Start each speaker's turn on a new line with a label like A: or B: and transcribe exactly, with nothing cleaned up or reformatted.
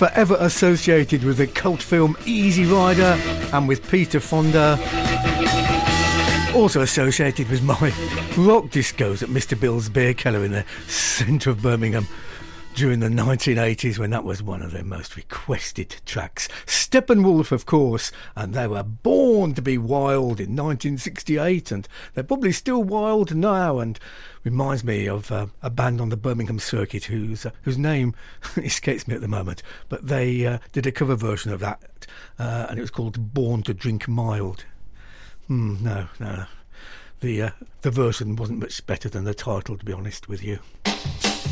A: forever associated with the cult film Easy Rider and with Peter Fonda. Also associated with my rock discos at Mister Bill's Beer Keller in the centre of Birmingham during the nineteen eighties, when that was one of their most requested tracks. Steppenwolf, of course, and they were born to be wild in nineteen sixty-eight, and they're probably still wild now, and reminds me of uh, a band on the Birmingham circuit whose uh, whose name escapes me at the moment, but they uh, did a cover version of that, uh, and it was called Born to Drink Mild. Hmm, no, no. The, uh, the version wasn't much better than the title, to be honest with you.